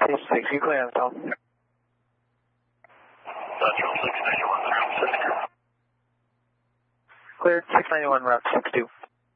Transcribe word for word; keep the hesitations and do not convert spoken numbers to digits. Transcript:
Page six, you clear on the phone. Central six ninety-one, route six two. Cleared six ninety-one, route six two.